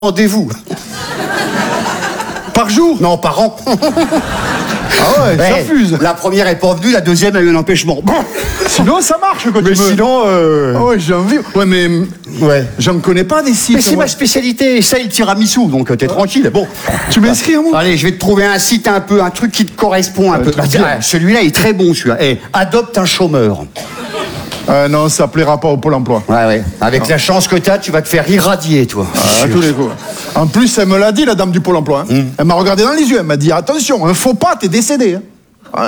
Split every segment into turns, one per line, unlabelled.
Rendez-vous.
Par jour?
Non, par an.
Ah ouais, ça fuse.
La première est pas venue, la deuxième a eu un empêchement.
Sinon, ça marche quand
Mais
tu me...
sinon,
Ah ouais, j'ai envie. Ouais, mais...
Ouais.
J'en connais pas des sites.
Mais c'est
moi.
ma spécialité, ça et le tiramisu, donc t'es tranquille. Bon.
Tu m'inscris à moi?
Allez, je vais te trouver un site un truc qui te correspond un peu.
truc bien.
Celui-là est très bon, celui-là. Adopte un chômeur.
Non, ça plaira pas au Pôle emploi.
Ouais. Avec la chance que t'as, tu vas te faire irradier, toi.
À tous les coups. En plus, elle me l'a dit, la dame du Pôle emploi. Hein. Elle m'a regardé dans les yeux, elle m'a dit attention, un faux pas, t'es décédé. Hein. Ouais.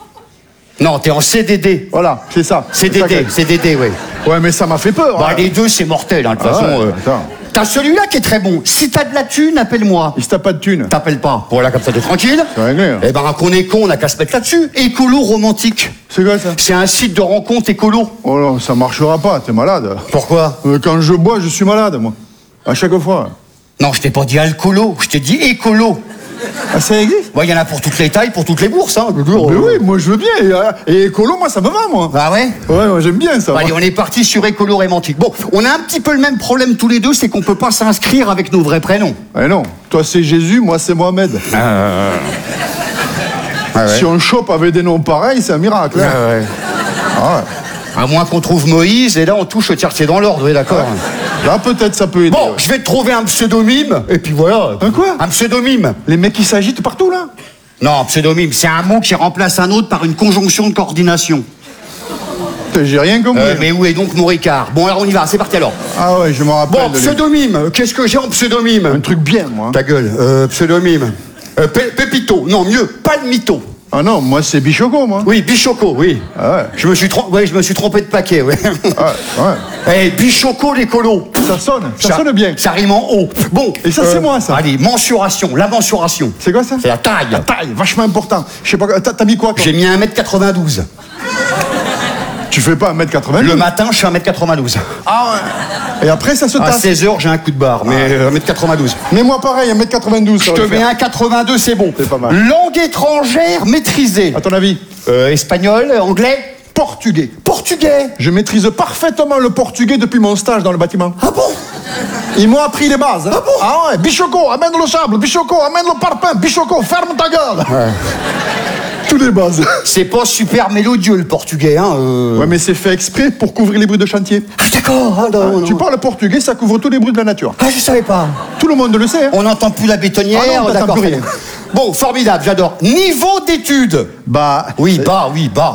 Non, t'es en CDD.
Voilà, c'est ça.
CDD, oui.
Ouais, mais ça m'a fait peur.
Bah,
hein.
les deux, c'est mortel, hein, de toute façon.
Attends.
T'as celui-là qui est très bon. Si t'as de la thune, appelle-moi.
Il se tape pas de thune.
T'appelles pas. Voilà, comme ça, t'es tranquille.
C'est réglé. Hein.
Eh ben, qu'on est con, on n'a qu'à se mettre là-dessus. Écolo romantique.
C'est quoi ça?
C'est un site de rencontre écolo.
Oh non, ça marchera pas, t'es malade.
Pourquoi?
Quand je bois, je suis malade, moi. À chaque fois.
Non, je t'ai pas dit alcoolo, je t'ai dit écolo.
Ah, ça existe?
Ouais, il y en a pour toutes les tailles, pour toutes les bourses, hein.
Mais oui, moi je veux bien. Et écolo, moi ça me va, moi.
Ah ouais?
Ouais, moi j'aime bien ça.
Allez, on est parti sur écolo romantique. Bon, on a un petit peu le même problème tous les deux, c'est qu'on peut pas s'inscrire avec nos vrais prénoms.
Eh non, toi c'est Jésus, moi c'est Mohamed.
Ah ouais.
Si on chope avec des noms pareils, c'est un miracle. Hein.
Ouais.
Ah ouais.
À moins qu'on trouve Moïse, et là on touche le tiercé dans l'ordre, oui, d'accord.
Là peut-être ça peut aider.
Bon, je vais te trouver un pseudonyme, et puis voilà.
Un quoi?
Un pseudonyme.
Les mecs qui s'agitent partout là?
Non, pseudonyme, c'est un mot qui remplace un autre par une conjonction de coordination.
J'ai rien compris.
Mais où est donc mon Ricard? Bon, alors on y va, c'est parti alors.
Ah ouais, je m'en rappelle.
Bon, pseudonyme, qu'est-ce que j'ai en pseudonyme?
Un truc bien, moi.
Ta gueule, pseudonyme. Pépito, non, mieux, Palmito.
Ah non, moi c'est Bichoco, moi.
Oui, Bichoco, oui.
Ah ouais.
Je me suis trompé de paquet, ouais.
Ouais.
Eh, Bichoco, l'écolo.
Ça sonne bien.
Ça rime en haut. Bon.
Et ça, c'est moi, ça.
Allez, mensuration, la mensuration.
C'est quoi ça?
C'est la taille.
La taille, vachement important. Je sais pas, t'as mis quoi, toi?
J'ai mis 1m92.
Tu fais pas 1m80?
Le matin, je suis 1m92.
Ah ouais. Et après, ça se
À
tasse.
16h, j'ai un coup de barre, mais 1m92.
Mais moi, pareil, 1m92.
Je te mets un 82, c'est bon.
C'est pas mal.
Langue étrangère maîtrisée.
À ton avis?
Espagnol, anglais,
Portugais.
portugais.
Je maîtrise parfaitement le portugais depuis mon stage dans le bâtiment.
Ah bon?
Ils m'ont appris les bases. Hein.
Ah bon?
Ah ouais, Bichoco, amène le sable. Bichoco, amène le parpaing. Bichoco, ferme ta gueule. Ouais. Tous les bases.
C'est pas super mélodieux le portugais, hein.
Ouais, mais c'est fait exprès pour couvrir les bruits de chantier.
Ah d'accord. Ah, non,
Tu parles portugais, ça couvre tous les bruits de la nature.
Ah, je savais pas.
Tout le monde le sait. Hein.
On n'entend plus la bétonnière.
Ah non, t'entends
d'accord.
plus rien.
Bon, formidable, j'adore. Niveau d'études.
Bah.
Oui, bah. Oui, bah.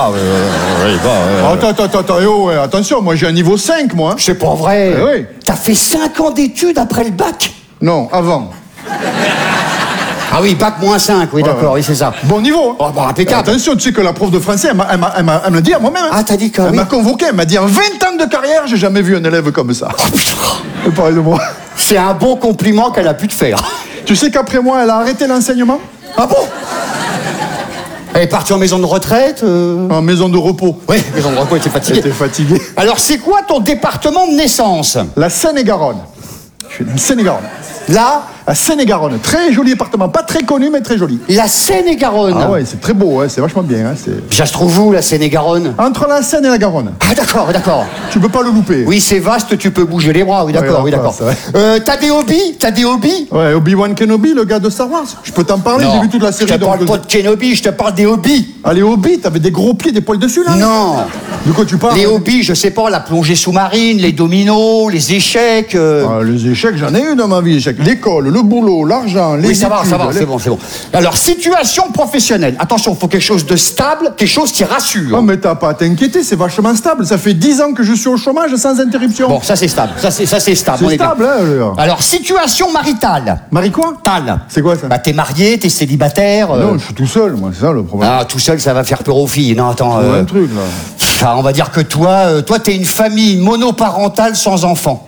Attends, ouais, attention, moi j'ai un niveau 5, moi. Hein.
C'est pas vrai.
Eh oui.
T'as fait 5 ans d'études après le bac?
Non, avant.
Ah oui, bac moins 5, oui, d'accord,
ouais.
oui, c'est ça.
Bon niveau.
Oh, bah, impeccable.
Attention, tu sais que la prof de français, elle me l'a dit à moi-même. Hein.
Ah, t'as dit quoi?
Elle m'a convoqué, elle m'a dit en 20 ans de carrière, j'ai jamais vu un élève comme ça. Elle parlait de moi.
C'est un bon compliment qu'elle a pu te faire.
Tu sais qu'après moi, elle a arrêté l'enseignement?
Ah bon? Elle est partie en maison de retraite
En maison de repos.
Oui, maison de retraite, elle était fatiguée.
J'étais fatigué.
Alors, c'est quoi ton département de naissance?
La Seine-et-Garonne. Je suis de Seine-et-Garonne.
Là,
La Seine-et-Garonne. Très joli département. Pas très connu, mais très joli.
la Seine-et-Garonne.
Ah ouais, c'est très beau, ouais, c'est vachement bien. Hein,
Ça se trouve où, la Seine-et-Garonne?
Entre la Seine et la Garonne.
Ah d'accord.
Tu peux pas le louper.
Oui, c'est vaste, tu peux bouger les bras, oui, d'accord,
Ouais,
oui, d'accord.
c'est vrai.
T'as des hobbies?
Ouais, Obi-Wan Kenobi, le gars de Star Wars. Je peux t'en parler,
Non,
j'ai vu toute la série.
je te parle pas de Kenobi, je te parle des hobbies.
Allez, Obi, t'avais des gros pieds, des poils dessus, là?
Non.
De quoi tu parles?
Les hobbies, je sais pas, la plongée sous-marine, les dominos, les échecs...
Ah, les échecs, j'en ai eu dans ma vie. Échecs. L'école, le boulot, l'argent, les
Oui, ça va,
études,
c'est bon. Alors, situation professionnelle. Attention, il faut quelque chose de stable, quelque chose qui rassure.
Oh, mais t'as pas à t'inquiéter, c'est vachement stable. Ça fait 10 ans que je suis au chômage sans interruption.
Bon, ça c'est stable, ça c'est stable. on
c'est
est bien.
stable, hein, le gars.
Alors, situation maritale.
Marie quoi?
Tal.
C'est quoi ça?
Bah, t'es marié, t'es célibataire.
Non, je suis tout seul, moi, c'est ça le problème.
Ah, tout seul, ça va faire peur aux filles. Non, attends.
Ouais, un truc, là.
Enfin, on va dire que toi, t'es une famille monoparentale sans enfants.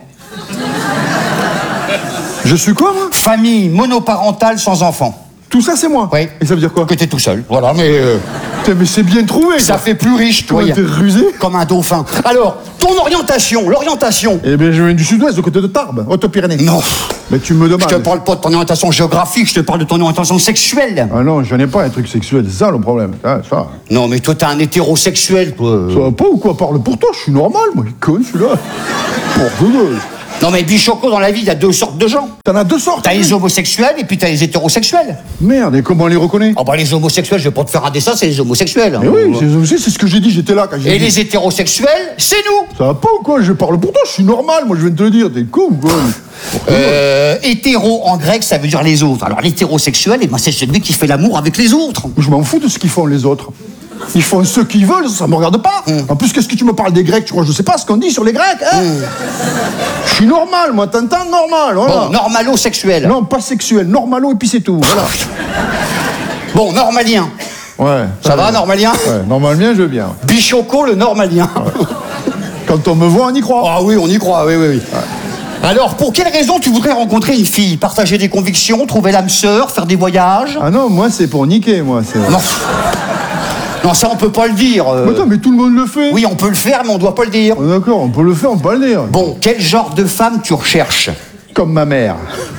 Je suis quoi, moi?
Famille monoparentale sans enfants.
Tout ça, c'est moi?
Oui.
Et ça veut dire quoi?
Que t'es tout seul. Voilà, mais...
Putain, mais c'est bien trouvé,
ça fait plus riche, toi.
Comment t'es rusé?
Comme un dauphin. Alors, ton l'orientation.
Eh bien, je viens du sud-ouest, de côté de Tarbes, Haute-Pyrénées.
Non.
Mais tu me demandes.
Je te parle pas de ton orientation géographique, je te parle de ton orientation sexuelle.
Ah non, j'en ai pas un truc sexuel, c'est ça le problème. Ah, ça.
Non, mais toi, t'es un hétérosexuel, toi.
Ça va pas ou quoi? Parle pour toi, je suis normal, moi. Il conne, celui-là. Pour deux.
Non mais Bichoco, dans la vie, il y a 2 sortes de gens.
T'en as 2 sortes.
T'as les homosexuels et puis t'as les hétérosexuels.
Merde, et comment on les reconnaît?
Oh bah les homosexuels, je vais pas te faire un dessin, c'est les homosexuels.
Mais oui, c'est ce que j'ai dit, j'étais là quand j'ai
Et
dit.
les hétérosexuels, c'est nous.
Ça va pas ou quoi? Je parle pour toi, je suis normal, moi je viens de te le dire, t'es con ou quoi?
Hétéro en grec, ça veut dire les autres. Alors l'hétérosexuel, eh ben, c'est celui qui fait l'amour avec les autres.
Je m'en fous de ce qu'ils font les autres. Ils font ce qu'ils veulent, ça me regarde pas. En plus, qu'est-ce que tu me parles des Grecs? Tu crois que je sais pas ce qu'on dit sur les Grecs, hein? Je suis normal, moi, t'entends, normal, voilà.
Bon, normalo-sexuel.
Non, pas sexuel, normalo et puis c'est tout, voilà.
Bon, normalien.
Ouais.
Ça va, normalien?
Ouais, normalement, je veux bien.
Bichoco, le normalien.
Quand on me voit, on y croit.
Ah oui, on y croit, oui. Ouais. Alors, pour quelle raison tu voudrais rencontrer une fille? Partager des convictions, trouver l'âme sœur, faire des voyages?
Ah non, moi, c'est pour niquer, moi.
Non. Non, ça on peut pas le dire.
Mais attends, mais tout le monde le fait.
Oui, on peut le faire, mais on doit pas le dire.
D'accord, on peut le faire, on peut pas le dire.
Bon, quel genre de femme tu recherches?
Comme ma mère.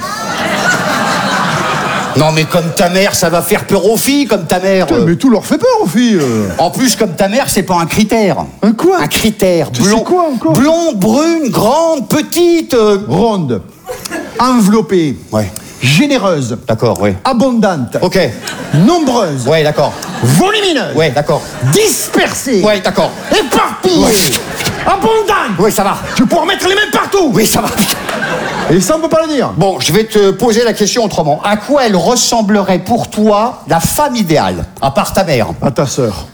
Non, mais comme ta mère, ça va faire peur aux filles, comme ta mère.
Putain, mais tout leur fait peur aux filles.
En plus, comme ta mère, c'est pas un critère.
Un quoi?
Un critère.
C'est quoi encore?
Blonde, brune, grande, petite.
Ronde. Enveloppée.
Ouais.
Généreuse.
D'accord, oui.
Abondante.
Ok.
Nombreuse.
Ouais, d'accord.
Volumineuse.
Ouais, d'accord.
Dispersée.
Ouais, d'accord.
Éparpillée.
Ouais.
Abondante.
Oui, ça va.
Tu pourras mettre les mains partout.
Oui, ça va.
Et ça, on peut pas le dire.
Bon, je vais te poser la question autrement. À quoi elle ressemblerait pour toi la femme idéale, à part ta mère?
À ta sœur.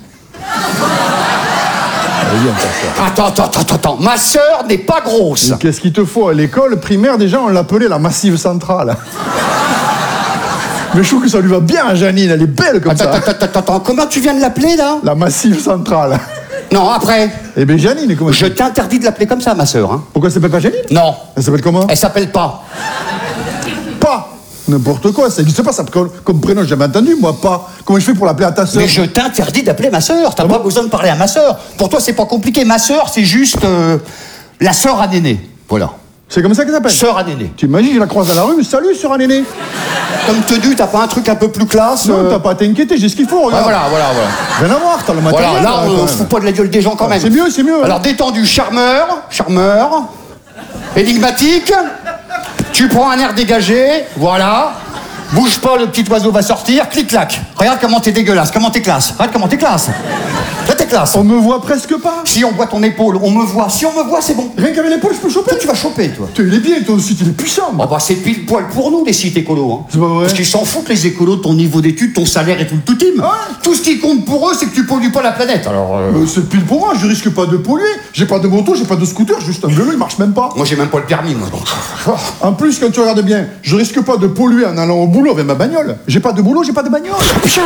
Attends. Ma sœur n'est pas grosse.
Et qu'est-ce qu'il te faut? À l'école primaire, déjà, on l'appelait la Massive Centrale. Mais je trouve que ça lui va bien à Janine, elle est belle comme ça.
Attends, comment tu viens de l'appeler, là?
La Massive Centrale.
Non, après.
Eh bien, Janine, comment
Je t'interdis de l'appeler comme ça, ma sœur. Hein.
Pourquoi elle s'appelle pas Janine?
Non.
Elle s'appelle comment?
Elle s'appelle pas.
Pas. N'importe quoi, ça n'existe pas, ça, comme prénom, j'ai jamais entendu, moi, pas. Comment je fais pour l'appeler à ta sœur?
Mais je t'interdis d'appeler ma sœur. T'as pas besoin de parler à ma sœur. Pour toi, c'est pas compliqué. Ma sœur, c'est juste la sœur à Néné. Voilà.
C'est comme ça qu'elle s'appelle?
Sœur à Néné.
Tu imagines, je la croise à la rue, salut, sœur à Néné.
Comme tenue, t'as pas un truc un peu plus classe?
Non, t'as pas à t'inquiéter, j'ai ce qu'il faut, regarde.
Voilà.
Rien à voir, t'as le matériel.
Voilà, là, on se fout pas de la gueule des gens quand même.
C'est mieux.
Alors, détendu, charmeur, énigmatique, tu prends un air dégagé, voilà, bouge pas, le petit oiseau va sortir, clic-clac. Regarde comment t'es dégueulasse, comment t'es classe. Regarde comment t'es classe. Là, t'es classe.
On me voit presque pas.
Si on voit ton épaule, on me voit. Si on me voit, c'est bon.
Rien qu'avec l'épaule, je peux choper.
Toi, tu vas choper, toi.
Il est bien, toi aussi, il est puissant.
Oh bah c'est pile poil pour nous les sites écolos. Hein.
C'est pas vrai.
Parce qu'ils s'en foutent les écolos de ton niveau d'études, ton salaire et tout le tout team.
Ouais.
Tout ce qui compte pour eux, c'est que tu pollues pas la planète. Alors.
C'est pile pour moi, je risque pas de polluer. J'ai pas de moto, j'ai pas de scooter, juste un vélo, il marche même pas.
Moi j'ai même pas le permis, moi. Donc.
En plus, quand tu regardes bien, je risque pas de polluer en allant au boulot avec ma bagnole. J'ai pas de boulot, j'ai pas de bagnole.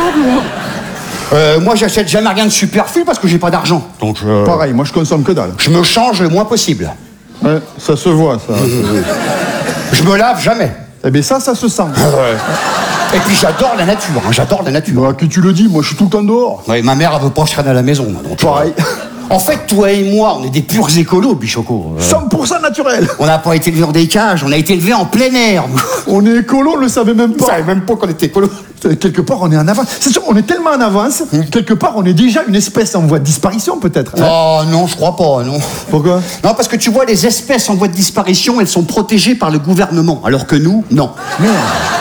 Moi j'achète jamais rien de superflu parce que j'ai pas d'argent. Donc
Pareil, moi je consomme que dalle.
je me change le moins possible.
Ouais, ça se voit, ça.
Je me lave jamais.
Eh bien ça se sent.
Et puis j'adore la nature, hein, j'adore la nature.
Bah, qui tu le dis, moi je suis tout le temps dehors.
Ouais, ma mère elle veut pas que je traîne à la maison. Moi, donc,
Pareil.
En fait, toi et moi, on est des purs écolos, Bichoco.
100% naturel.
On n'a pas été élevés dans des cages, on a été élevés en plein air.
On est écolo, on le savait même
On
pas.
savait même pas qu'on était écolo.
Quelque part, on est en avance. C'est sûr, on est tellement en avance, quelque part, on est déjà une espèce en voie de disparition, peut-être. Hein.
Oh non, je crois pas, non.
Pourquoi?
Non, parce que tu vois, les espèces en voie de disparition, elles sont protégées par le gouvernement, alors que nous, non.
Merde.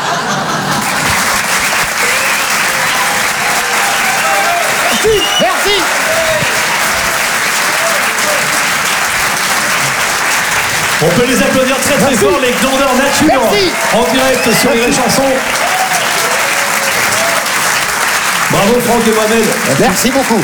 Merci.
On peut les applaudir très très fort, les grandeurs nature.
Merci.
En direct sur les chansons. Bravo Franck et Mohamed.
Merci beaucoup.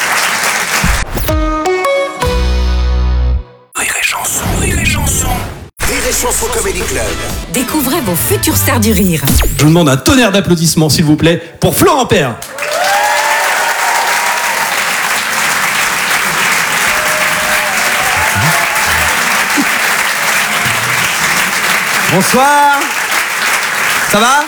Rire et chanson. Rire et chanson Comedy Club.
Découvrez vos futures stars du rire.
Je vous demande un tonnerre d'applaudissements s'il vous plaît pour Florent Père.
Bonsoir. Ça va?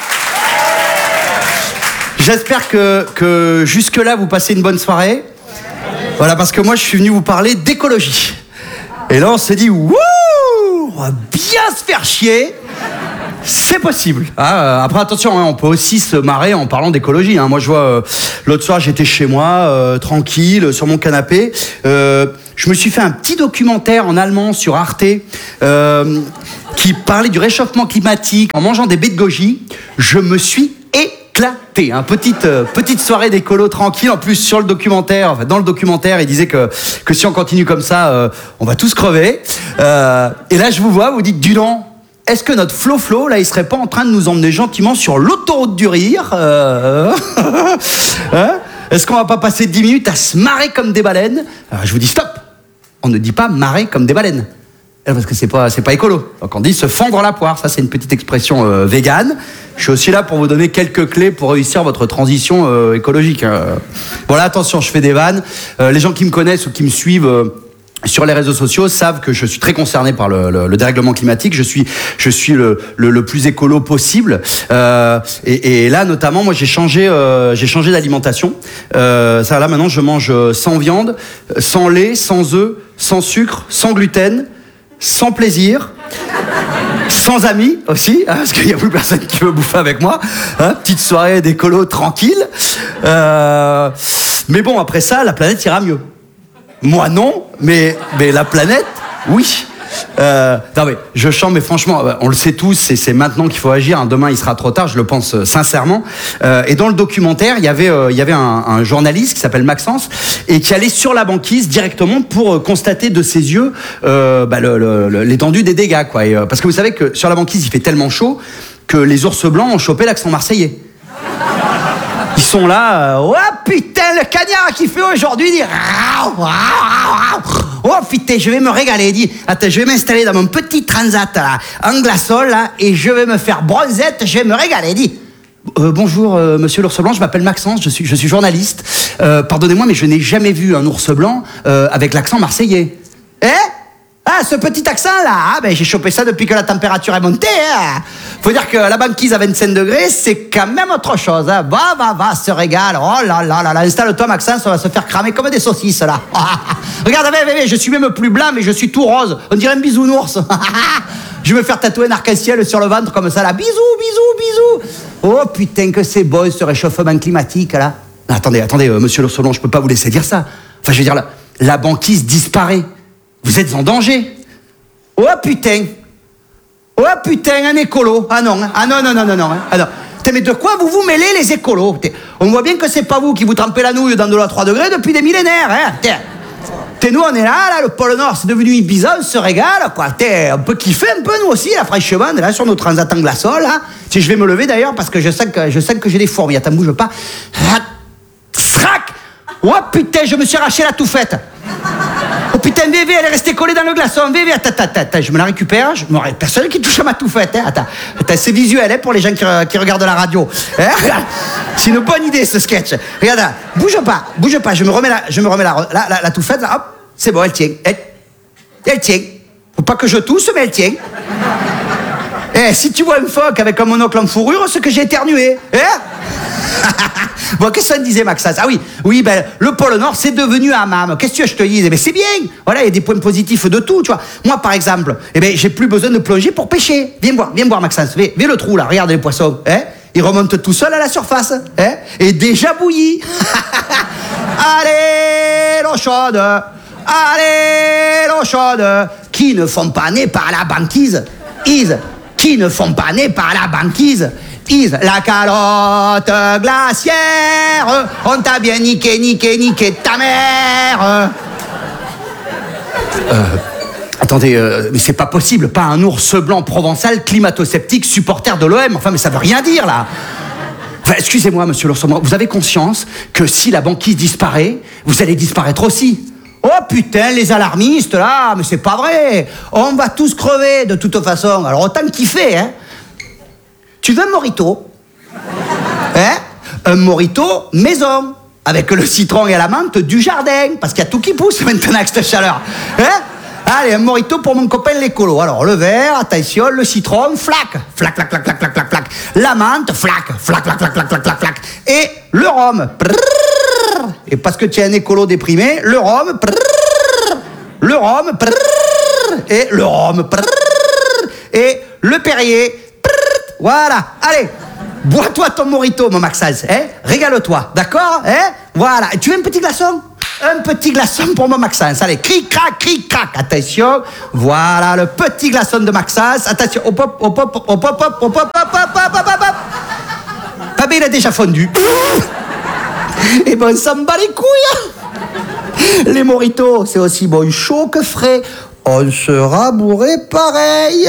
J'espère que jusque-là, vous passez une bonne soirée. Voilà, parce que moi, je suis venu vous parler d'écologie. Et là, on s'est dit, wouh, on va bien se faire chier. C'est possible. Ah, après, attention, hein, on peut aussi se marrer en parlant d'écologie. Hein. Moi, je vois, l'autre soir, j'étais chez moi, tranquille, sur mon canapé. je me suis fait un petit documentaire en allemand sur Arte qui parlait du réchauffement climatique en mangeant des baies de goji. Je me suis éclaté. Hein. Petite soirée d'écolo tranquille. En plus, sur le documentaire, enfin, dans le documentaire, il disait que si on continue comme ça, on va tous crever. Et là, je vous vois, vous dites, du non. Est-ce que notre Flo, là, il serait pas en train de nous emmener gentiment sur l'autoroute du rire hein? Est-ce qu'on va pas passer 10 minutes à se marrer comme des baleines? Alors, je vous dis stop. On ne dit pas marrer comme des baleines. Parce que c'est pas écolo. Donc on dit se fendre la poire. Ça, c'est une petite expression végane. Je suis aussi là pour vous donner quelques clés pour réussir votre transition écologique. Bon là, attention, je fais des vannes. Les gens qui me connaissent ou qui me suivent sur les réseaux sociaux savent que je suis très concerné par le dérèglement climatique. Je suis le plus écolo possible. Et là, notamment, moi, j'ai changé d'alimentation. Ça, là, maintenant, je mange sans viande, sans lait, sans œufs, sans sucre, sans gluten, sans plaisir, sans amis aussi, hein, parce qu'il n'y a plus personne qui veut bouffer avec moi. Hein, petite soirée d'écolo tranquille. Mais bon, après ça, la planète ira mieux. Moi non, mais la planète, oui. Non mais je chante, mais franchement, on le sait tous, c'est maintenant qu'il faut agir. Hein. Demain, il sera trop tard, je le pense sincèrement. Et dans le documentaire, il y avait un journaliste qui s'appelle Maxence et qui allait sur la banquise directement pour constater de ses yeux l'étendue des dégâts, quoi. Et, parce que vous savez que sur la banquise, il fait tellement chaud que les ours blancs ont chopé l'accent marseillais. Ils sont là, oh putain, le cagnard qui fait aujourd'hui, dit oh putain, je vais me régaler, dit attends, je vais m'installer dans mon petit transat là, en glaçon là, et je vais me faire bronzette, je vais me régaler, dit bonjour monsieur l'ours blanc, je m'appelle Maxence, je suis journaliste, pardonnez-moi mais je n'ai jamais vu un ours blanc avec l'accent marseillais. Ah, ce petit accent là, j'ai chopé ça depuis que la température est montée. Hein. Faut dire que la banquise à 25 degrés, c'est quand même autre chose. Hein. Va, se régale. Oh là là là là, installe-toi Maxence, on va se faire cramer comme des saucisses là. Regarde, je suis même plus blanc, mais je suis tout rose. On dirait un bisounours. Je vais me faire tatouer un arc-en-ciel sur le ventre comme ça là. Bisous. Oh putain que c'est beau ce réchauffement climatique là. Non, attendez, monsieur l'ours blanc, je peux pas vous laisser dire ça. Enfin, je veux dire, la banquise disparaît. Vous êtes en danger. Oh putain, un écolo. Ah non. Ah non. Ah non. Mais de quoi vous mêlez les écolos? On voit bien que c'est pas vous qui vous trempez la nouille dans de l'eau à 3 degrés depuis des millénaires. Hein. Nous on est là, le pôle Nord c'est devenu Ibiza, on se régale, quoi. On peut kiffer un peu nous aussi, là, franchement, là, sur nos transats en glaçon, là. Je vais me lever d'ailleurs parce que je sens que j'ai des fourmis. Attends, bouge pas. Srac. Oh putain, je me suis arraché la touffette. Oh putain, VV, elle est restée collée dans le glaçon. VV, attends, je me la récupère. Personne qui touche à ma touffette. Hein. Attends, c'est visuel hein, pour les gens qui regardent la radio. Hein. C'est une bonne idée ce sketch. Regarde, là, bouge pas. Je me remets la touffette. Là, hop, c'est bon, elle tient. Elle tient. Faut pas que je tousse, mais elle tient. Si tu vois un phoque avec un monocle en fourrure, c'est que j'ai éternué. Hein. Bon, qu'est-ce qu'on disait, Maxence? Ah oui, le pôle Nord, c'est devenu hammam. Qu'est-ce que je te dis? C'est bien. Voilà, il y a des points positifs de tout, tu vois. Moi, par exemple, j'ai plus besoin de plonger pour pêcher. Viens voir, Maxence. Viens le trou, là. Regarde les poissons. Hein? Ils remontent tout seuls à la surface. Hein? Et déjà bouillis. Allez, l'eau chaude. Qui ne font pas nez par la banquise. Qui ne font pas nez par la banquise. La calotte glaciaire, on t'a bien niqué ta mère. Attendez, mais c'est pas possible, pas un ours blanc provençal, climato-sceptique, supporter de l'OM. Enfin, mais ça veut rien dire là. Enfin, excusez-moi, monsieur l'ours blanc, vous avez conscience que si la banquise disparaît, vous allez disparaître aussi. Oh putain, les alarmistes là, mais c'est pas vrai. On va tous crever de toute façon. Alors autant kiffer, hein. Tu veux un mojito? Hein? Un mojito maison, avec le citron et la menthe du jardin, parce qu'il y a tout qui pousse maintenant avec cette chaleur. Hein? Allez, un mojito pour mon copain l'écolo. Alors, le verre, attention, le citron, flac. La menthe, flac. Et le rhum. Et parce que tu es un écolo déprimé, le rhum. Et le rhum. Et le Perrier. Voilà, allez, bois-toi ton mojito, mon Maxence, hein? Régale-toi, d'accord, hein? Voilà, tu veux un petit glaçon? un petit glaçon pour mon Maxence. Allez, cric, crac, attention. Voilà le petit glaçon de Maxence. Attention, hop, hop, hop, hop, hop, hop, hop, hop, hop, hop, hop, hop, hop. Ah ben il a déjà fondu. Et ben on s'en bat les couilles. Les mojitos, c'est aussi bon chaud que frais. On sera bourré pareil.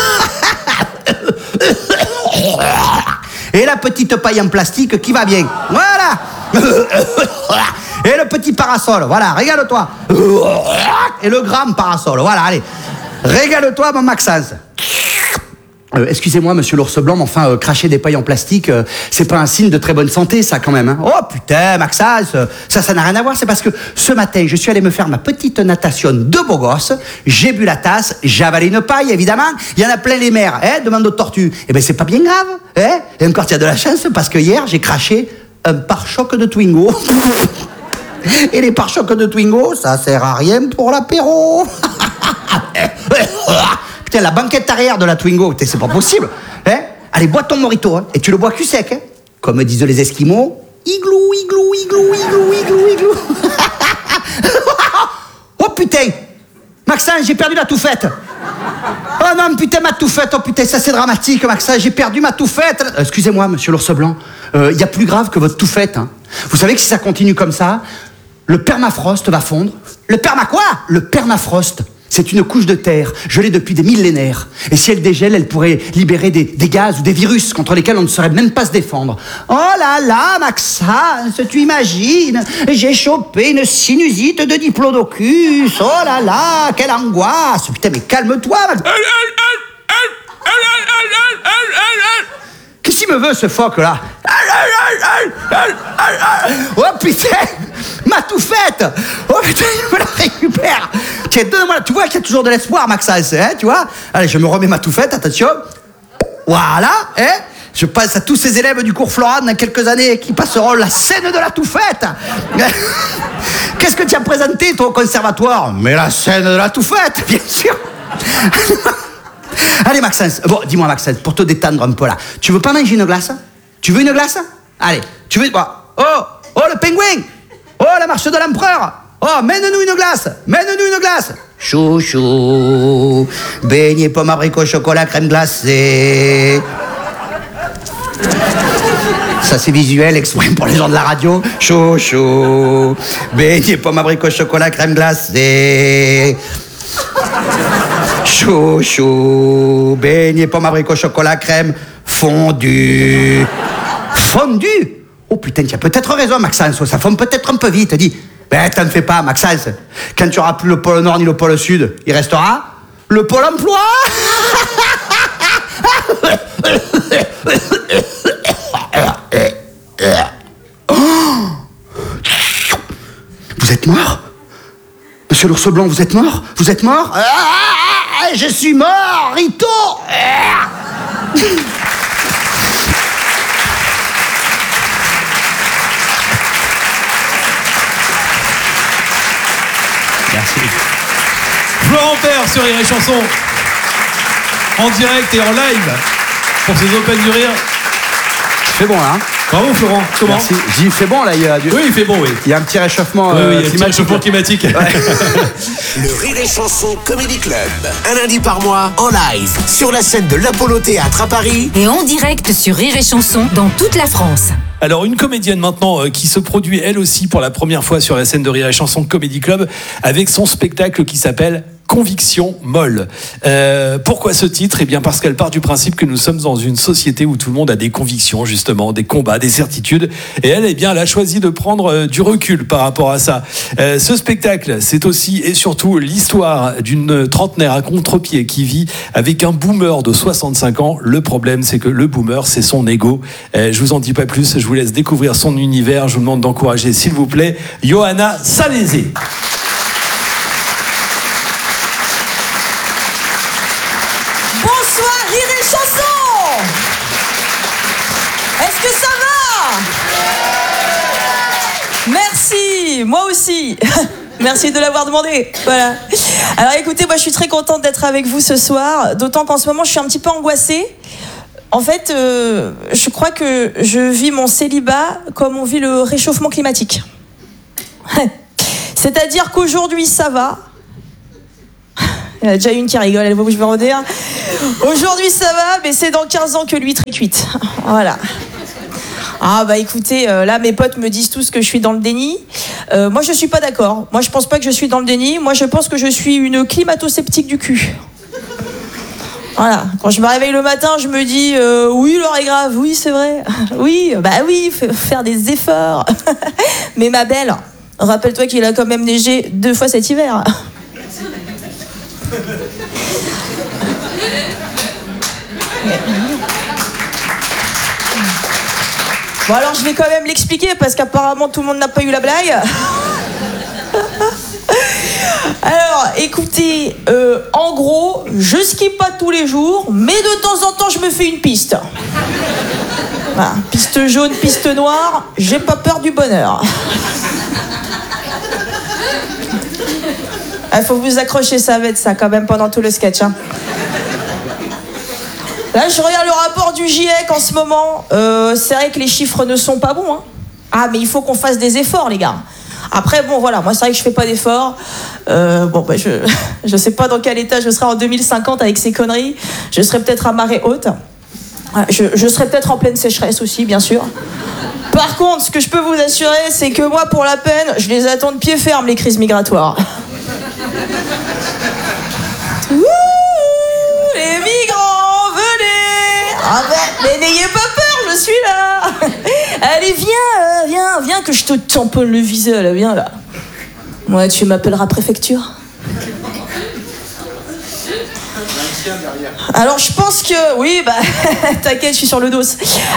Et la petite paille en plastique qui va bien. Voilà. Et le petit parasol. Voilà, régale-toi. Et le grand parasol. Voilà, allez. Régale-toi, mon Maxence. Excusez-moi, monsieur l'ours blanc, mais enfin, cracher des pailles en plastique, c'est pas un signe de très bonne santé, ça, quand même. Hein. Oh, putain, Maxence, ça n'a rien à voir. C'est parce que ce matin, je suis allé me faire ma petite natation de beau gosse, j'ai bu la tasse, j'ai avalé une paille, évidemment. Il y en a plein les mers, hein, demande aux tortues. Eh ben, c'est pas bien grave, hein. Et encore, tu as de la chance, parce que hier, j'ai craché un pare-choc de Twingo. Et les pare-chocs de Twingo, ça sert à rien pour l'apéro. Putain, la banquette arrière de la Twingo, c'est pas possible. Hein? Allez, bois ton mojito, hein, et tu le bois cul sec. Hein? Comme disent les Esquimaux, igloo, igloo, igloo, igloo, igloo, igloo. Oh putain, Maxence, j'ai perdu la touffette. Oh non, putain, ma touffette, oh putain, ça c'est dramatique, Maxence, j'ai perdu ma touffette. Excusez-moi, monsieur l'ours blanc, y a plus grave que votre touffette. Hein. Vous savez que si ça continue comme ça, le permafrost va fondre. Le perma quoi? Le permafrost. C'est une couche de terre, gelée depuis des millénaires. Et si elle dégèle, elle pourrait libérer des gaz ou des virus contre lesquels on ne saurait même pas se défendre. Oh là là, Maxence, tu imagines? J'ai chopé une sinusite de diplodocus. Oh là là, quelle angoisse. Putain, mais calme-toi, Maxence. Qu'est-ce qu'il me veut, ce phoque-là? Oh putain, ma touffette. Oh putain, je me la récupère. Tiens, donne-moi, tu vois qu'il y a toujours de l'espoir, Maxence, hein, tu vois? Allez, je me remets ma touffette, attention. Voilà, hein. Je passe à tous ces élèves du cours Florent dans quelques années qui passeront la scène de la touffette. Qu'est-ce que tu as présenté, toi, au conservatoire? Mais la scène de la touffette, bien sûr. Allez, Maxence, bon, dis-moi, Maxence, pour te détendre un peu là, tu veux pas manger une glace? Tu veux une glace? Allez, tu veux quoi? Oh, le pingouin! Oh, la marche de l'empereur! Oh, mène-nous une glace! Mène-nous une glace! Chouchou, beignet, pomme, abricot, chocolat, crème glacée. Ça, c'est visuel, exprès pour les gens de la radio. Chouchou, beignet, pomme, abricot, chocolat, crème glacée. Chouchou, beignet, pomme, abricot, chocolat, crème, fondu. Fondu? Oh putain, tu as peut-être raison, Maxence, ça fond peut-être un peu vite, dis. Ben, t'en fais pas, Maxence. Quand tu auras plus le pôle Nord ni le pôle Sud, il restera le pôle emploi. Vous êtes mort? Monsieur l'ours blanc, vous êtes mort? Vous êtes mort? Je suis mort, Rito.
Merci. Florent Père sur Rire et Chanson, en direct et en live pour ces Open du Rire.
C'est bon, hein?
Bravo, Florent. Comment?
Merci. J'y fais bon, là.
Oui, il fait bon, oui.
Il y a un petit réchauffement
Oui, il y a un petit
climatique.
réchauffement climatique. Ouais.
Le Rire et Chanson Comedy Club. Un lundi par mois, en live, sur la scène de l'Apollo Théâtre à Paris.
Et en direct sur Rire et Chanson dans toute la France.
Alors, une comédienne maintenant qui se produit elle aussi pour la première fois sur la scène de Rire et Chanson Comedy Club avec son spectacle qui s'appelle Conviction molle. Pourquoi ce titre? Eh bien parce qu'elle part du principe que nous sommes dans une société où tout le monde a des convictions, justement, des combats, des certitudes. Et elle, eh bien, elle a choisi de prendre du recul par rapport à ça. Ce spectacle, c'est aussi et surtout l'histoire d'une trentenaire à contre-pied qui vit avec un boomer de 65 ans. Le problème, c'est que le boomer, c'est son ego. Je vous en dis pas plus, je vous laisse découvrir son univers. Je vous demande d'encourager, s'il vous plaît, Johanna Salézé.
Bonsoir, Rire et Chanson. Est-ce que ça va? Merci, moi aussi. Merci de l'avoir demandé. Voilà. Alors écoutez, moi je suis très contente d'être avec vous ce soir, d'autant qu'en ce moment je suis un petit peu angoissée. En fait, je crois que je vis mon célibat comme on vit le réchauffement climatique. C'est-à-dire qu'aujourd'hui, ça va. Il y en a déjà une qui rigole, elle voit où je veux en dire. Aujourd'hui, ça va, mais c'est dans 15 ans que l'huître est cuite. Voilà. Ah bah écoutez, là mes potes me disent tous que je suis dans le déni. Moi je suis pas d'accord. Moi je pense pas que je suis dans le déni. Moi je pense que je suis une climato-sceptique du cul. Voilà. Quand je me réveille le matin, je me dis oui l'heure est grave, oui c'est vrai. Oui, bah oui, faire des efforts. Mais ma belle, rappelle-toi qu'il a quand même neigé 2 fois cet hiver. Bon alors je vais quand même l'expliquer parce qu'apparemment tout le monde n'a pas eu la blague. Alors écoutez, en gros, je skie pas tous les jours, mais de temps en temps je me fais une piste. Voilà, piste jaune, piste noire, j'ai pas peur du bonheur. Il faut vous accrocher, ça va être ça quand même pendant tout le sketch. Hein. Là, je regarde le rapport du GIEC en ce moment. C'est vrai que les chiffres ne sont pas bons. Hein. Ah, mais il faut qu'on fasse des efforts, les gars. Après, bon, voilà, moi, c'est vrai que je fais pas d'efforts. Bon, bah, je sais pas dans quel état je serai en 2050 avec ces conneries. Je serai peut-être à marée haute. Je serai peut-être en pleine sécheresse aussi, bien sûr. Par contre, ce que je peux vous assurer, c'est que moi, pour la peine, je les attends de pied ferme, les crises migratoires. Ouh, les migrants, venez! Ah ben, mais n'ayez pas peur, je suis là! Allez, viens, que je te tamponne le visage, là, viens là. Moi, tu m'appelleras préfecture. Alors, je pense que... Oui, bah, t'inquiète, je suis sur le dos.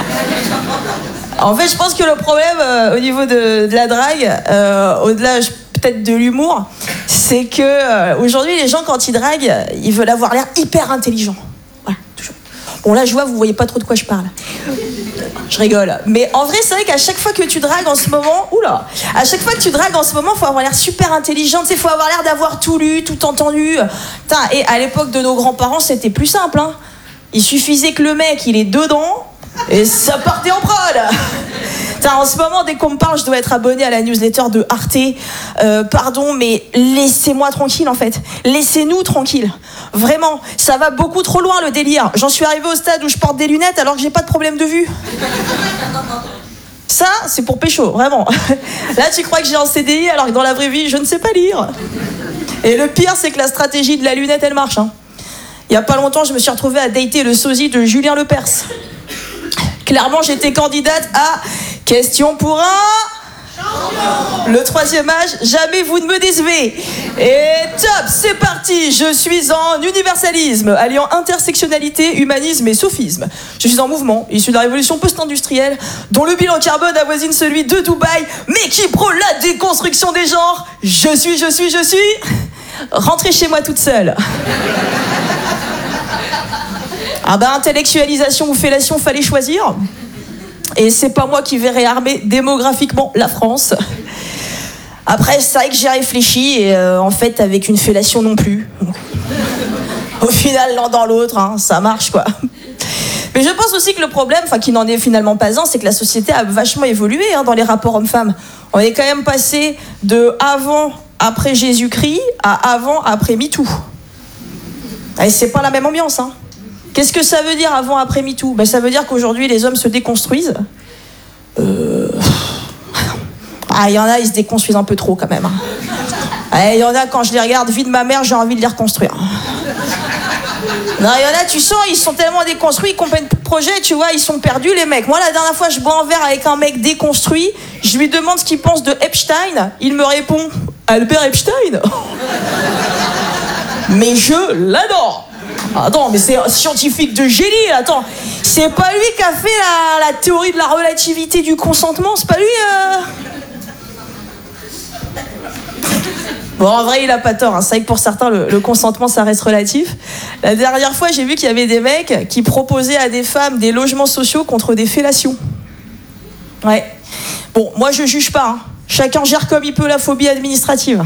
En fait, je pense que le problème au niveau de la drague, au-delà peut-être de l'humour, c'est que aujourd'hui, les gens, quand ils draguent, ils veulent avoir l'air hyper intelligents. Voilà, toujours. Bon, là, je vois, vous voyez pas trop de quoi je parle. Je rigole. Mais en vrai, c'est vrai qu'à chaque fois que tu dragues en ce moment... Oula! À chaque fois que tu dragues en ce moment, faut avoir l'air super intelligent. Tu sais, faut avoir l'air d'avoir tout lu, tout entendu. Putain, et à l'époque de nos grands-parents, c'était plus simple. Hein. Il suffisait que le mec, il est dedans, et ça partait en prod. Putain, en ce moment, dès qu'on me parle, je dois être abonné à la newsletter de Arte. Pardon, mais laissez-moi tranquille, en fait. Laissez-nous tranquille. Vraiment, ça va beaucoup trop loin, le délire. J'en suis arrivé au stade où je porte des lunettes alors que j'ai pas de problème de vue. Ça, c'est pour pécho, vraiment. Là, tu crois que j'ai un CDI alors que dans la vraie vie, je ne sais pas lire. Et le pire, c'est que la stratégie de la lunette, elle marche. Hein. Il y a pas longtemps, je me suis retrouvée à dater le sosie de Julien Lepers. Clairement, j'étais candidate à Question pour un... champion. Le 3e âge, jamais vous ne me décevez. Et top, c'est parti. Je suis en universalisme, alliant intersectionnalité, humanisme et sophisme. Je suis en mouvement, issu de la révolution post-industrielle, dont le bilan carbone avoisine celui de Dubaï, mais qui prône la déconstruction des genres. Je suis... Rentrez chez moi toute seule. Ah bah, intellectualisation ou fellation, fallait choisir. Et c'est pas moi qui vais réarmer démographiquement la France. Après, c'est vrai que j'ai réfléchi et en fait, avec une fellation non plus. Au final, l'un dans l'autre, hein, ça marche quoi. Mais je pense aussi que le problème, enfin qui n'en est finalement pas un, c'est que la société a vachement évolué hein, dans les rapports hommes-femmes. On est quand même passé de avant, après Jésus-Christ à avant, après MeToo. Et c'est pas la même ambiance, hein. Qu'est-ce que ça veut dire avant, après MeToo? Ben, ça veut dire qu'aujourd'hui, les hommes se déconstruisent. Ah, il y en a, ils se déconstruisent un peu trop, quand même. Il y en a, quand je les regarde, vie de ma mère, j'ai envie de les reconstruire. Non, il y en a, tu sens, ils sont tellement déconstruits, ils comprennent plus de projet, tu vois, ils sont perdus, les mecs. Moi, la dernière fois, je bois un verre avec un mec déconstruit, je lui demande ce qu'il pense de Epstein, il me répond, Albert Epstein? Mais je l'adore. Attends, mais c'est un scientifique de génie, attends. C'est pas lui qui a fait la théorie de la relativité du consentement, c'est pas lui Bon, en vrai, il a pas tort, hein. C'est vrai que pour certains, le consentement, ça reste relatif. La dernière fois, j'ai vu qu'il y avait des mecs qui proposaient à des femmes des logements sociaux contre des fellations. Ouais. Bon, moi, je juge pas, hein. Chacun gère comme il peut la phobie administrative.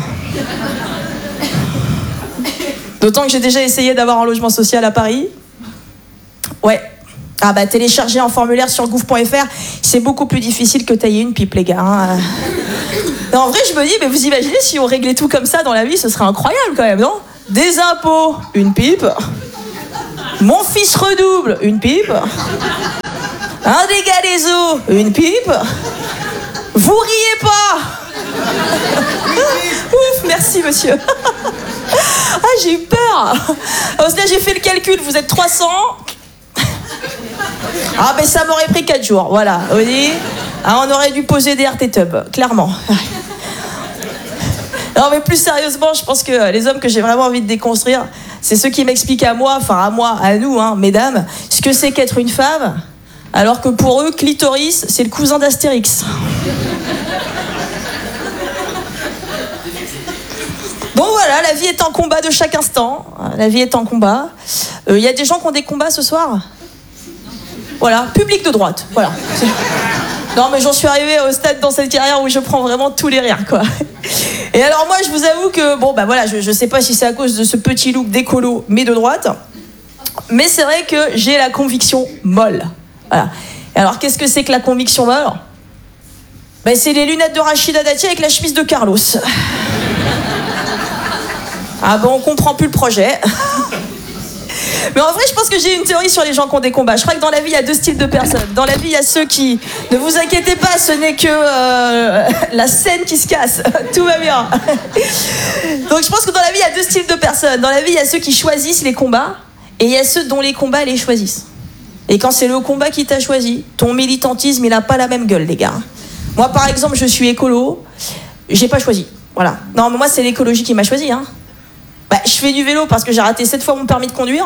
D'autant que j'ai déjà essayé d'avoir un logement social à Paris. Ouais. Ah bah télécharger un formulaire sur gouv.fr, c'est beaucoup plus difficile que tailler une pipe, les gars. Hein. Non, en vrai, je me dis, mais vous imaginez si on réglait tout comme ça dans la vie, ce serait incroyable quand même, non? Des impôts, une pipe. Mon fils redouble, une pipe. Un dégât des eaux, une pipe. Vous riez pas. Ouf, merci monsieur. Ah, j'ai eu peur. Là, j'ai fait le calcul, vous êtes 300. Ah, ben ça m'aurait pris 4 jours, voilà. Vous voyez, on aurait dû poser des RT Tub, clairement. Non, mais plus sérieusement, je pense que les hommes que j'ai vraiment envie de déconstruire, c'est ceux qui m'expliquent à moi, à nous, hein, mesdames, ce que c'est qu'être une femme, alors que pour eux, clitoris, c'est le cousin d'Astérix. Bon voilà, la vie est en combat de chaque instant. La vie est en combat. Il y a des gens qui ont des combats ce soir. Voilà, public de droite. Voilà. Non mais j'en suis arrivée au stade dans cette carrière où je prends vraiment tous les rires, quoi. Et alors moi, je vous avoue que, bon bah voilà, je sais pas si c'est à cause de ce petit look d'écolo, mais de droite. Mais c'est vrai que j'ai la conviction molle. Voilà. Et alors qu'est-ce que c'est que la conviction molle? Ben, c'est les lunettes de Rachida Dati avec la chemise de Carlos. Ah bon, on comprend plus le projet. Mais en vrai, je pense que j'ai une théorie sur les gens qui ont des combats. Je crois que dans la vie, il y a 2 styles de personnes. Dans la vie, il y a ceux qui... Ne vous inquiétez pas, ce n'est que la scène qui se casse. Tout va bien. Donc je pense que dans la vie, il y a 2 styles de personnes. Dans la vie, il y a ceux qui choisissent les combats et il y a ceux dont les combats les choisissent. Et quand c'est le combat qui t'a choisi, ton militantisme, il n'a pas la même gueule, les gars. Moi, par exemple, je suis écolo. J'ai pas choisi. Voilà. Non, mais moi, c'est l'écologie qui m'a choisi, hein. Bah, je fais du vélo parce que j'ai raté 7 fois mon permis de conduire.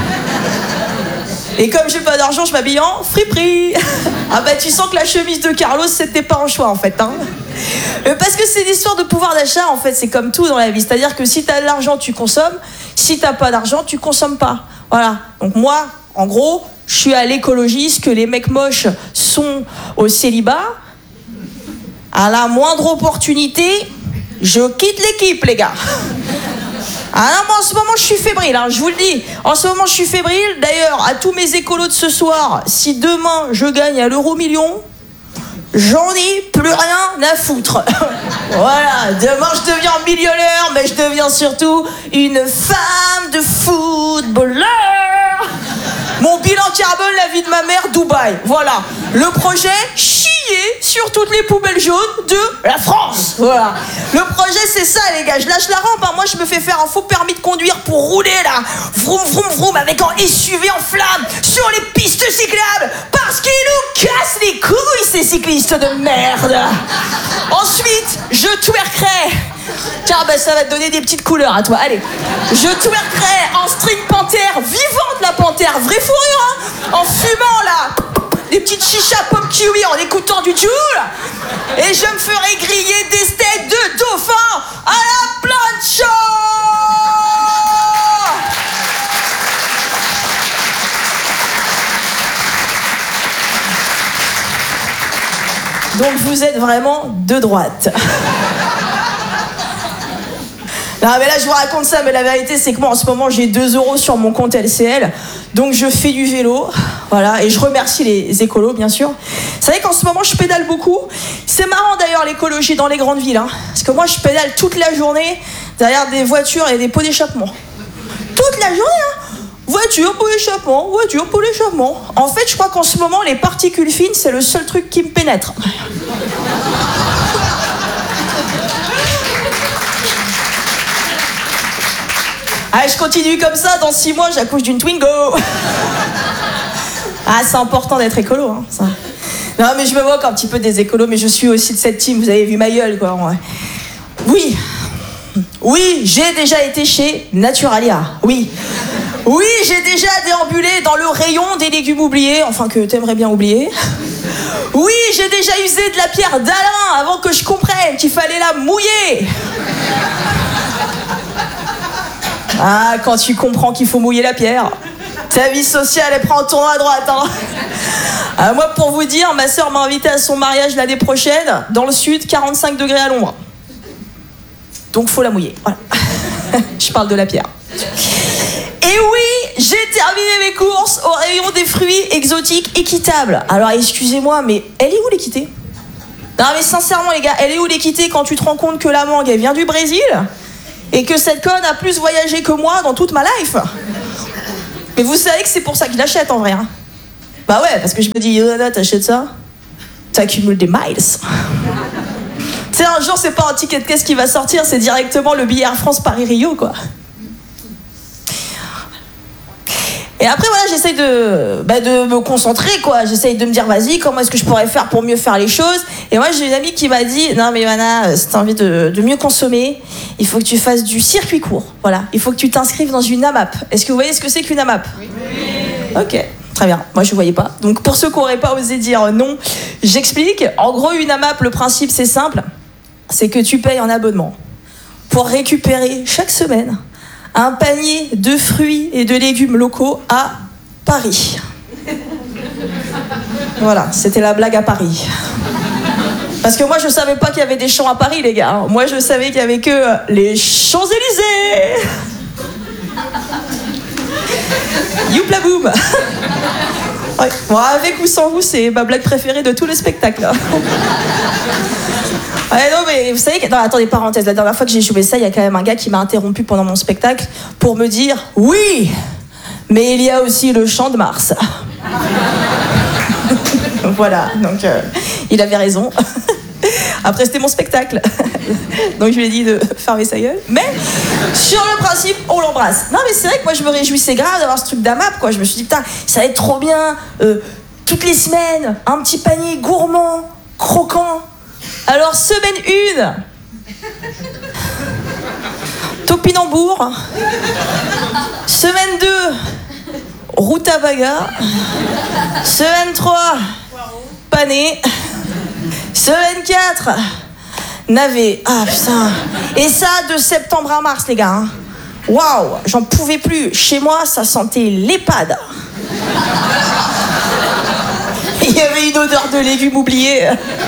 Et comme j'ai pas d'argent, je m'habille en friperie. Ah bah tu sens que la chemise de Carlos, c'était pas un choix en fait, hein. Parce que c'est l'histoire de pouvoir d'achat en fait, c'est comme tout dans la vie. C'est-à-dire que si t'as de l'argent, tu consommes. Si t'as pas d'argent, tu consommes pas. Voilà. Donc moi, en gros, je suis à l'écologie, ce que les mecs moches sont au célibat. À la moindre opportunité, je quitte l'équipe, les gars. Ah non, mais en ce moment, je suis fébrile, hein, je vous le dis. En ce moment, je suis fébrile. D'ailleurs, à tous mes écolos de ce soir, si demain, je gagne à l'euro-million, j'en ai plus rien à foutre. Voilà, demain, je deviens millionnaire, mais je deviens surtout une femme de footballeur. Mon bilan carbone, la vie de ma mère, Dubaï. Voilà, le projet, chier sur toutes les poubelles jaunes de la France. Voilà. Le projet, c'est ça, les gars. Je lâche la rampe, hein. Moi, je me fais faire un faux permis de conduire pour rouler, là. Vroom, vroom, vroom, avec un SUV en flamme sur les pistes cyclables. Parce qu'ils nous cassent les couilles, ces cyclistes de merde. Ensuite, je twerkerai. Tiens, bah, ça va te donner des petites couleurs à toi. Allez. Je twerkerai en string panthère, vivante la panthère, vraie fourrure, hein. En fumant, là. Des petites chichas pop kiwi en écoutant du Joule. Et je me ferai griller des steaks de dauphin à la plancha. Donc vous êtes vraiment de droite. Non mais là je vous raconte ça, mais la vérité c'est que moi en ce moment j'ai 2 € sur mon compte LCL. Donc je fais du vélo, voilà, et je remercie les écolos bien sûr. Vous savez qu'en ce moment je pédale beaucoup. C'est marrant d'ailleurs l'écologie dans les grandes villes, hein, parce que moi je pédale toute la journée derrière des voitures et des pots d'échappement. Toute la journée, hein. Voiture, pot d'échappement, voiture, pot d'échappement. En fait je crois qu'en ce moment les particules fines c'est le seul truc qui me pénètre. Ah, je continue comme ça, dans 6 mois, j'accouche d'une Twingo. Ah, c'est important d'être écolo, hein, ça. Non, mais je me moque un petit peu des écolos, mais je suis aussi de cette team, vous avez vu ma gueule, quoi. Ouais. Oui. Oui, j'ai déjà été chez Naturalia, oui. Oui, j'ai déjà déambulé dans le rayon des légumes oubliés, enfin que t'aimerais bien oublier. Oui, j'ai déjà usé de la pierre d'Alain avant que je comprenne qu'il fallait la mouiller. Ah, quand tu comprends qu'il faut mouiller la pierre, ta vie sociale, elle prend un tournant à droite, hein. Ah, moi, pour vous dire, ma sœur m'a invité à son mariage l'année prochaine, dans le sud, 45 degrés à l'ombre. Donc, faut la mouiller, voilà. Je parle de la pierre. Et oui, j'ai terminé mes courses au rayon des fruits exotiques équitables. Alors, excusez-moi, mais elle est où l'équité ? Non mais sincèrement les gars, elle est où l'équité quand tu te rends compte que la mangue elle vient du Brésil et que cette conne a plus voyagé que moi dans toute ma life? Mais vous savez que c'est pour ça que je l'achète en vrai. Hein. Bah ouais, parce que je me dis, là, t'achètes ça, t'accumules des miles. Tu sais, un jour c'est pas un ticket de caisse qui va sortir, c'est directement le billet Air France Paris-Rio quoi. Et après, voilà, j'essaye de me concentrer, quoi. J'essaye de me dire, vas-y, comment est-ce que je pourrais faire pour mieux faire les choses? Et moi, j'ai une amie qui m'a dit, non, mais Ivana, si t'as envie de mieux consommer, il faut que tu fasses du circuit court. Voilà. Il faut que tu t'inscrives dans une AMAP. Est-ce que vous voyez ce que c'est qu'une AMAP? Oui. Ok. Très bien. Moi, je ne voyais pas. Donc, pour ceux qui n'auraient pas osé dire non, j'explique. En gros, une AMAP, le principe, c'est simple. C'est que tu payes un abonnement pour récupérer chaque semaine un panier de fruits et de légumes locaux à Paris. Voilà, c'était la blague à Paris. Parce que moi, je savais pas qu'il y avait des champs à Paris, les gars. Moi, je savais qu'il y avait que les Champs-Élysées. Youpla boum. Ouais. Bon, avec ou sans vous, c'est ma blague préférée de tout le spectacle. Ouais, non, mais vous savez que... Non, attendez, parenthèse. La dernière fois que j'ai joué ça, il y a quand même un gars qui m'a interrompu pendant mon spectacle pour me dire « Oui, mais il y a aussi le Champ de Mars. » Voilà, donc il avait raison. Après, c'était mon spectacle. Donc je lui ai dit de fermer sa gueule. Mais sur le principe, on l'embrasse. Non, mais c'est vrai que moi, je me réjouissais grave d'avoir ce truc d'AMAP, quoi. Je me suis dit, putain, ça va être trop bien. Toutes les semaines, un petit panier gourmand, croquant. Alors, semaine 1, Topinambour. Semaine 2, Rutabaga. Semaine 3, Pané. Semaine 4, Navet. Ah putain. Et ça de septembre à mars, les gars. Waouh, j'en pouvais plus. Chez moi, ça sentait l'EHPAD. Il y avait une odeur de légumes oubliés.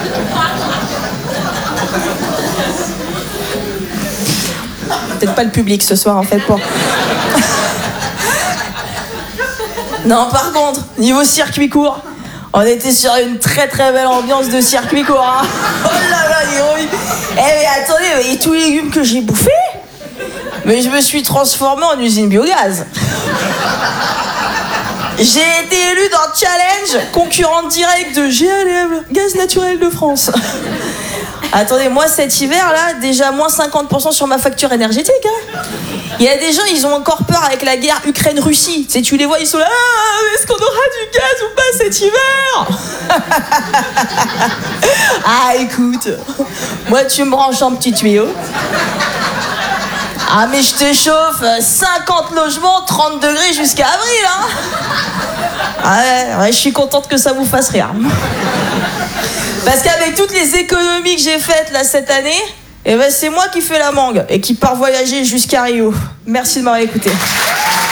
Peut-être pas le public ce soir, en fait, pour... Non, par contre, niveau circuit court, on était sur une très très belle ambiance de circuit court. Hein. Oh là là, héroïque. Eh mais attendez, et tous les légumes que j'ai bouffés, mais je me suis transformé en usine biogaz. J'ai été élu dans Challenge, concurrente directe de GNL, Gaz Naturel de France. Attendez, moi cet hiver là, déjà moins 50% sur ma facture énergétique. Hein. Il y a des gens, ils ont encore peur avec la guerre Ukraine-Russie. Tu sais, tu les vois, ils sont là, ah, est-ce qu'on aura du gaz ou pas cet hiver? Ah écoute, moi tu me branches en petit tuyau. Ah mais je te chauffe, 50 logements, 30 degrés jusqu'à avril. Hein. Ah ouais, je suis contente que ça vous fasse rire. Parce qu'avec toutes les économies que j'ai faites là cette année, eh ben c'est moi qui fais la mangue et qui part voyager jusqu'à Rio. Merci de m'avoir écouté.